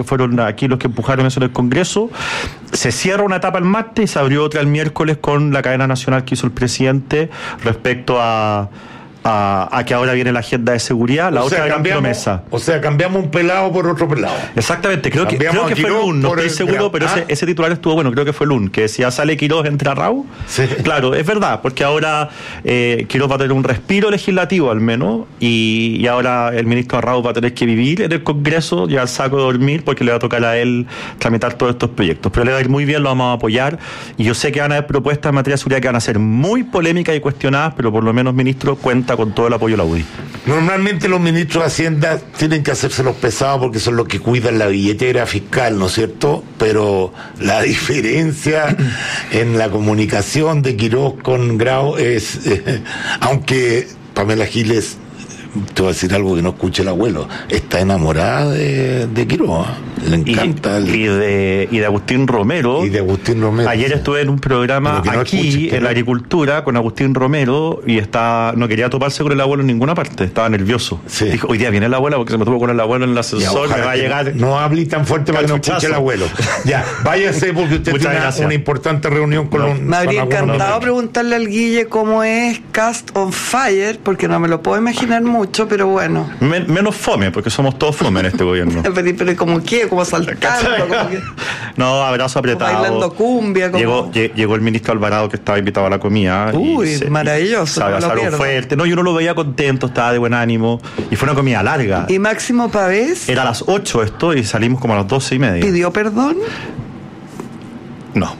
que fueron aquí los que empujaron eso en el Congreso. Se cierra una etapa el martes y se abrió otra el miércoles con la cadena nacional que hizo el presidente respecto a que ahora viene la agenda de seguridad, la otra gran promesa. O sea, cambiamos un pelado por otro pelado. Exactamente, creo que fue Lun, no estoy seguro, pero ese titular estuvo bueno, creo que fue Lun, que decía sale Quirós, entra Raúl. Sí. Claro, es verdad, porque ahora Quirós va a tener un respiro legislativo al menos, y ahora el ministro Raúl va a tener que vivir en el Congreso y al saco de dormir, porque le va a tocar a él tramitar todos estos proyectos. Pero le va a ir muy bien, lo vamos a apoyar, y yo sé que van a haber propuestas en materia de seguridad que van a ser muy polémicas y cuestionadas, pero por lo menos, ministro, cuenta con todo el apoyo de la UDI. Normalmente los ministros de Hacienda tienen que hacerse los pesados porque son los que cuidan la billetera fiscal, ¿no es cierto? Pero la diferencia en la comunicación de Quirós con Grau es, aunque Pamela Giles, te voy a decir algo que no escuche el abuelo, está enamorada de Quirós, le encanta. Y de Agustín Romero. Y de Agustín Romero. Ayer estuve en un programa aquí, en la agricultura, con Agustín Romero, y no quería toparse con el abuelo en ninguna parte, estaba nervioso. Sí. Dijo, hoy día viene el abuelo porque se me tuvo con el abuelo en el ascensor, me va a llegar. No hable tan fuerte para que no escuche el abuelo. Ya, váyase porque usted tiene una importante reunión con Me habría encantado preguntarle al Guille cómo es Cast on Fire, porque no me lo puedo imaginar mucho, pero bueno. Menos fome, porque somos todos fome en este gobierno. pero ¿como qué? ¿Como saltando? ¿Como que... No, abrazo apretado. Bailando cumbia. Como... Llegó el ministro Alvarado, que estaba invitado a la comida. Uy, maravilloso. Se abrazaron fuerte. No, yo no lo veía contento, estaba de buen ánimo. Y fue una comida larga. ¿Y Máximo Pavés? Era a las 8 esto y salimos como a las 12:30. ¿Pidió perdón? No.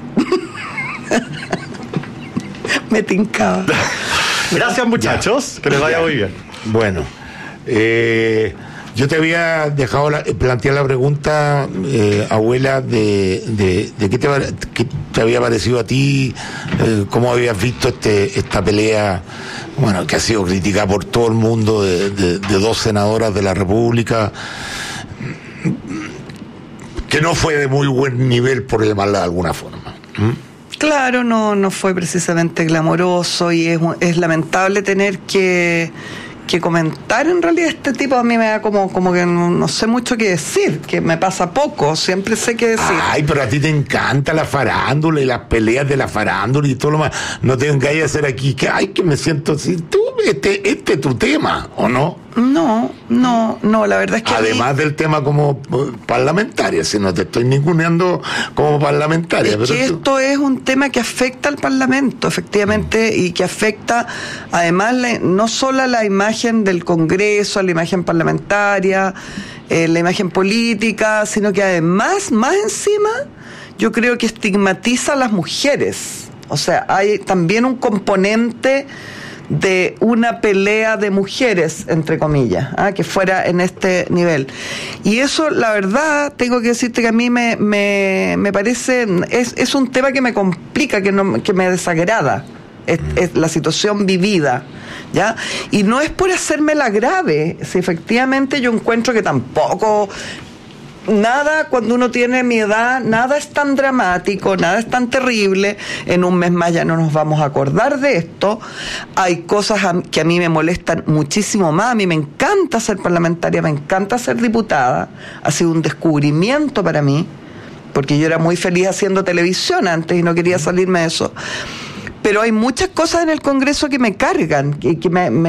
Me tincaba. Gracias, muchachos. Que les vaya muy bien. Bueno, yo te había dejado plantear la pregunta, abuela, de qué te había parecido a ti, cómo habías visto esta pelea, bueno, que ha sido criticada por todo el mundo, de dos senadoras de la República, que no fue de muy buen nivel, por llamarla de alguna forma. Claro, no fue precisamente glamoroso, y es lamentable tener que comentar en realidad este tipo. A mí me da como que no sé mucho qué decir, que me pasa poco, siempre sé qué decir. Ay, pero a ti te encanta la farándula y las peleas de la farándula y todo lo más. No te vengáis a hacer aquí que me siento así. Este es tu tema, ¿o no? No, la verdad es que además del tema como parlamentaria, si no te estoy ninguneando como parlamentaria. Es que esto es un tema que afecta al Parlamento, efectivamente, y que afecta además no solo a la imagen del Congreso, a la imagen parlamentaria, la imagen política, sino que además, más encima, yo creo que estigmatiza a las mujeres. O sea, hay también un componente de una pelea de mujeres, entre comillas, que fuera en este nivel. Y eso, la verdad, tengo que decirte que a mí me parece, es un tema que me complica, que me desagrada, es la situación vivida, ¿ya? Y no es por hacérmela grave, si efectivamente yo encuentro que tampoco... Nada, cuando uno tiene mi edad, nada es tan dramático, nada es tan terrible. En un mes más ya no nos vamos a acordar de esto. Hay cosas que a mí me molestan muchísimo más. A mí me encanta ser parlamentaria, me encanta ser diputada. Ha sido un descubrimiento para mí, porque yo era muy feliz haciendo televisión antes y no quería salirme de eso. Pero hay muchas cosas en el Congreso que me cargan, que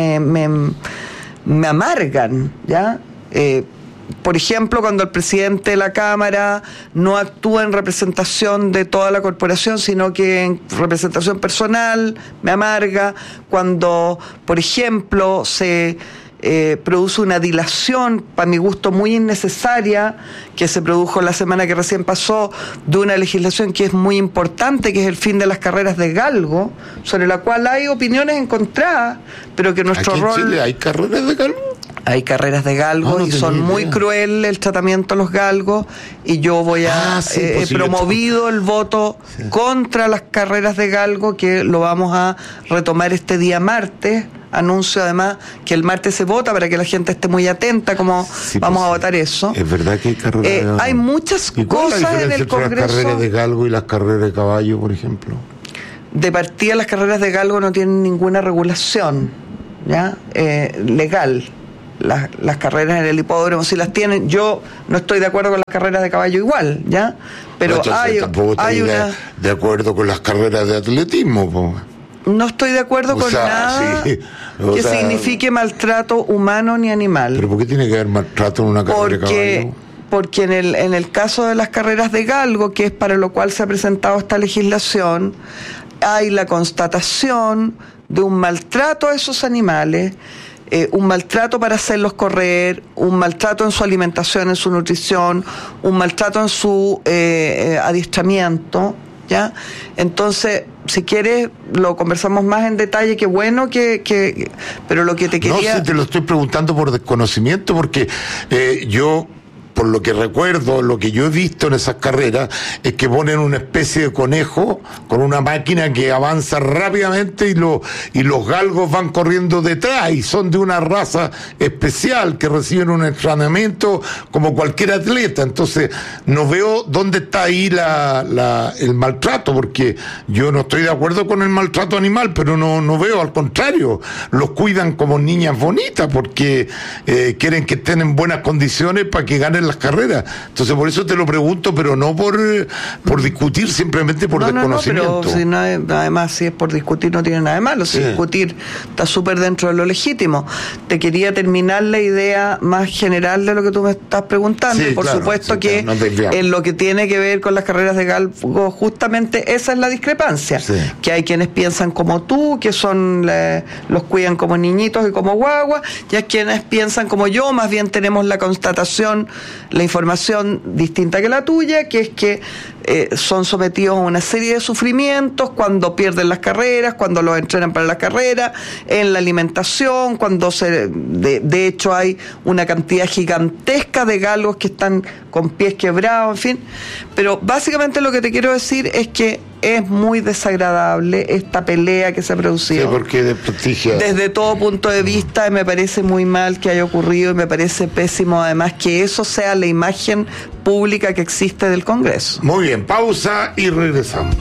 me amargan, ¿ya? Por ejemplo, cuando el presidente de la Cámara no actúa en representación de toda la corporación, sino que en representación personal, me amarga. Cuando, por ejemplo, se produce una dilación, para mi gusto muy innecesaria, que se produjo la semana que recién pasó, de una legislación que es muy importante, que es el fin de las carreras de galgo, sobre la cual hay opiniones encontradas, pero que nuestro ¿Aquí rol... en Chile hay carreras de galgo? Hay carreras de galgos y son muy cruel el tratamiento a los galgos, y yo voy a he promovido el voto contra las carreras de galgo, que lo vamos a retomar este día martes. Anuncio además que el martes se vota para que la gente esté muy atenta como vamos a votar eso. Es verdad que hay carreras de galgo. Hay muchas cosas en el Congreso. Las carreras de galgo y las carreras de caballo, por ejemplo. De partida, las carreras de galgo no tienen ninguna regulación, ¿ya? Legal. las carreras en el hipódromo, si las tienen. Yo no estoy de acuerdo con las carreras de caballo igual, ¿ya? Pero tampoco hay una... de acuerdo con las carreras de atletismo, po. No estoy de acuerdo con nada que signifique maltrato humano ni animal. ¿Pero por qué tiene que haber maltrato en una carrera de caballo? Porque en el caso de las carreras de galgo, que es para lo cual se ha presentado esta legislación, hay la constatación de un maltrato a esos animales, un maltrato para hacerlos correr, un maltrato en su alimentación, en su nutrición, un maltrato en su adiestramiento, ¿ya? Entonces, si quieres, lo conversamos más en detalle, qué bueno pero lo que te quería... No, si te lo estoy preguntando por desconocimiento, porque yo... Por lo que recuerdo, lo que yo he visto en esas carreras es que ponen una especie de conejo con una máquina que avanza rápidamente y los galgos van corriendo detrás y son de una raza especial que reciben un entrenamiento como cualquier atleta. Entonces no veo dónde está ahí el maltrato, porque yo no estoy de acuerdo con el maltrato animal, pero no veo, al contrario, los cuidan como niñas bonitas porque quieren que estén en buenas condiciones para que ganen las carreras. Entonces por eso te lo pregunto, pero no por discutir, simplemente por desconocimiento. Pero además si es por discutir no tiene nada de malo, si discutir está súper dentro de lo legítimo. Te quería terminar la idea más general de lo que tú me estás preguntando, y por supuesto que en lo que tiene que ver con las carreras de galgo, justamente esa es la discrepancia, que hay quienes piensan como tú, que son los cuidan como niñitos y como guaguas, y hay quienes piensan como yo, más bien tenemos la constatación, la información distinta que la tuya, que es que son sometidos a una serie de sufrimientos cuando pierden las carreras, cuando los entrenan para las carreras, en la alimentación, cuando de hecho hay una cantidad gigantesca de galgos que están con pies quebrados, en fin. Pero básicamente lo que te quiero decir es que es muy desagradable esta pelea que se ha producido. Sí, porque desprestigia. Desde todo punto de vista, me parece muy mal que haya ocurrido y me parece pésimo además que eso sea la imagen pública que existe del Congreso. Muy bien, pausa y regresamos.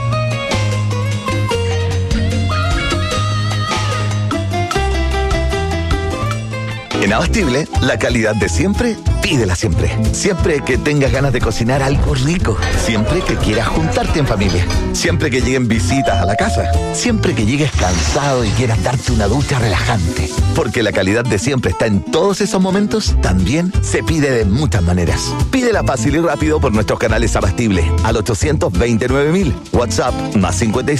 En Abastible, la calidad de siempre, pídela siempre. Siempre que tengas ganas de cocinar algo rico. Siempre que quieras juntarte en familia. Siempre que lleguen visitas a la casa. Siempre que llegues cansado y quieras darte una ducha relajante. Porque la calidad de siempre está en todos esos momentos, también se pide de muchas maneras. Pídela fácil y rápido por nuestros canales Abastible al 829.000. WhatsApp más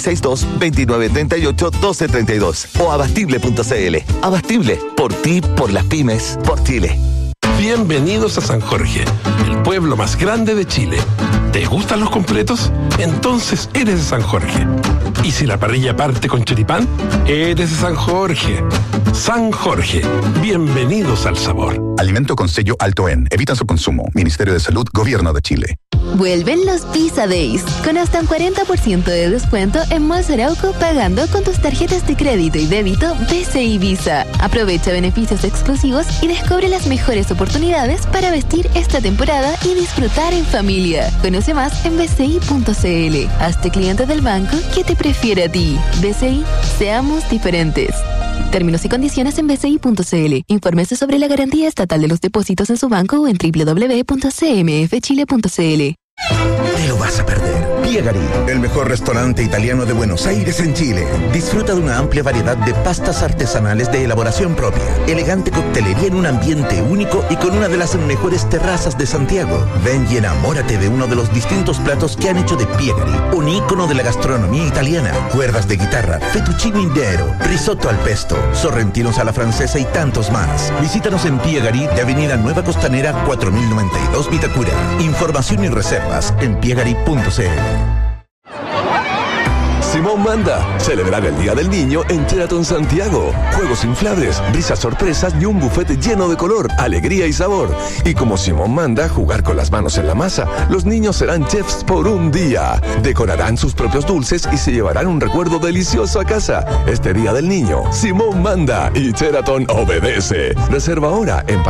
562-2938-1232 o abastible.cl. Abastible, por ti, por las pymes, por Chile. Bienvenidos a San Jorge, el pueblo más grande de Chile. ¿Te gustan los completos? Entonces eres de San Jorge. ¿Y si la parrilla parte con choripán? Eres de San Jorge. San Jorge, bienvenidos al sabor. Alimento con sello alto en. Evita su consumo. Ministerio de Salud, Gobierno de Chile. Vuelven los Visa Days, con hasta un 40% de descuento en Malls Arauco pagando con tus tarjetas de crédito y débito BCI Visa. Aprovecha beneficios exclusivos y descubre las mejores oportunidades para vestir esta temporada y disfrutar en familia. Conoce más en bci.cl. Hazte cliente del banco que te prefiere a ti. BCI, seamos diferentes. Términos y condiciones en bci.cl. Infórmese sobre la garantía estatal de los depósitos en su banco o en www.cmfchile.cl. Te lo vas a perder. Piegari, el mejor restaurante italiano de Buenos Aires en Chile. Disfruta de una amplia variedad de pastas artesanales de elaboración propia, elegante coctelería en un ambiente único y con una de las mejores terrazas de Santiago. Ven y enamórate de uno de los distintos platos que han hecho de Piegari, un ícono de la gastronomía italiana. Cuerdas de guitarra, fettuccine intero, risotto al pesto, sorrentinos a la francesa y tantos más. Visítanos en Piegari de Avenida Nueva Costanera 4092 Vitacura. Información y reservas en piegari.cl. Simón manda celebrar el Día del Niño en Sheraton Santiago. Juegos inflables, risas sorpresas y un buffet lleno de color, alegría y sabor. Y como Simón manda jugar con las manos en la masa, los niños serán chefs por un día. Decorarán sus propios dulces y se llevarán un recuerdo delicioso a casa. Este Día del Niño, Simón manda y Sheraton obedece. Reserva ahora en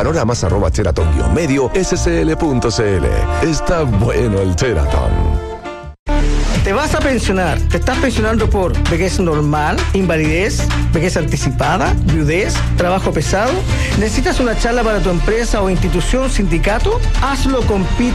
panoramas@sheraton-medio scl.cl. Está bueno el Sheraton. Te vas a pensionar. Te estás pensionando por vejez normal, invalidez, vejez anticipada, viudez, trabajo pesado. ¿Necesitas una charla para tu empresa o institución, sindicato? Hazlo con